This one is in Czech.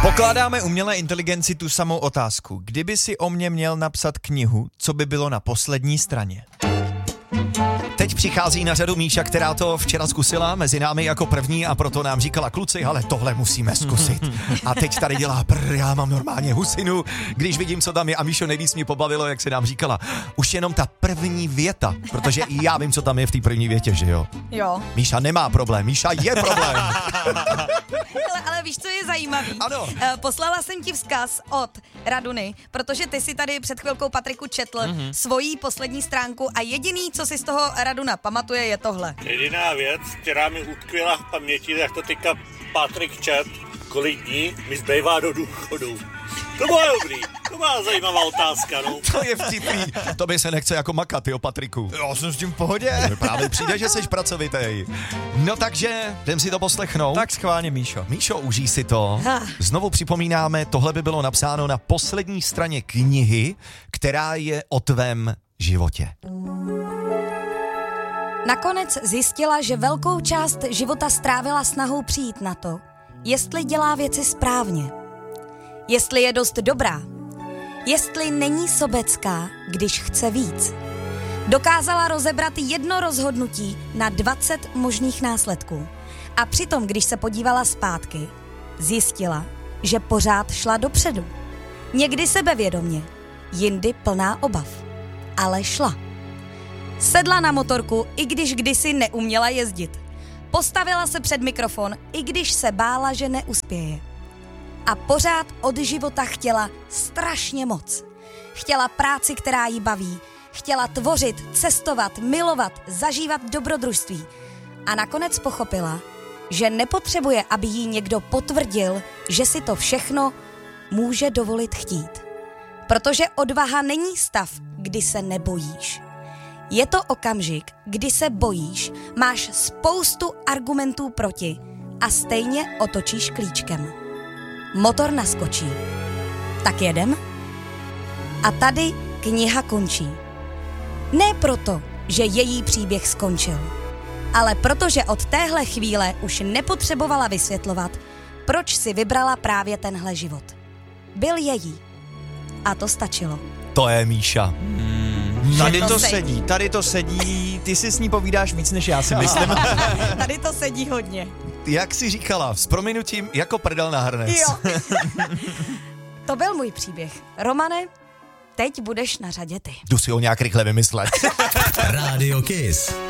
Pokládáme umělé inteligenci tu samou otázku. Kdyby si o mě měl napsat knihu, co by bylo na poslední straně? Teď přichází na řadu Míša, která to včera zkusila mezi námi jako první a proto nám říkala: kluci, ale tohle musíme zkusit. A teď tady dělá já mám normálně husinu, když vidím, co tam je. A Míšo, nejvíc mě pobavilo, jak se nám říkala, už jenom ta první věta, protože i já vím, co tam je v té první větě, že jo? Jo. Míša nemá problém, Míša je problém. Ale víš, co je zajímavý? Ano. Poslala jsem ti vzkaz od Raduny, protože ty si tady před chvilkou, Patriku, četl svoji poslední stránku a jediný, co si z toho Raduna pamatuje, je tohle. Jediná věc, která mi utkvěla v paměti, jak to teďka Patrik čet, kolik dní mi zbývá do důchodu. To bylo dobrý, to byla zajímavá otázka, no. To je vtipný. To by se nechce jako makat, jo, Patriku. Já jsem s tím v pohodě. Právě přijde, že jsi pracovitej. No takže, jdem si to poslechnout. Tak schválně, Míšo. Míšo, užij si to. Znovu připomínáme, tohle by bylo napsáno na poslední straně knihy, která je o tvém životě. Nakonec zjistila, že velkou část života strávila snahou přijít na to, jestli dělá věci správně. Jestli je dost dobrá. Jestli není sobecká, když chce víc. Dokázala rozebrat jedno rozhodnutí na 20 možných následků. A přitom, když se podívala zpátky, zjistila, že pořád šla dopředu. Někdy sebevědomně, jindy plná obav. Ale šla. Sedla na motorku, i když kdysi neuměla jezdit. Postavila se před mikrofon, i když se bála, že neuspěje. A pořád od života chtěla strašně moc. Chtěla práci, která jí baví. Chtěla tvořit, cestovat, milovat, zažívat dobrodružství. A nakonec pochopila, že nepotřebuje, aby jí někdo potvrdil, že si to všechno může dovolit chtít. Protože odvaha není stav, kdy se nebojíš. Je to okamžik, kdy se bojíš, máš spoustu argumentů proti a stejně otočíš klíčkem. Motor naskočí. Tak jedem? A tady kniha končí. Ne proto, že její příběh skončil, ale protože od téhle chvíle už nepotřebovala vysvětlovat, proč si vybrala právě tenhle život. Byl její. A to stačilo. To je Míša. Tady to sedí, ty si s ní povídáš víc, než já si myslím. Tady to sedí hodně. Jak jsi říkala, s prominutím jako prdel na hrnec. Jo. To byl můj příběh. Romane, teď budeš na řadě ty. Jdu si ho nějak rychle vymyslet. Rádio Kiss.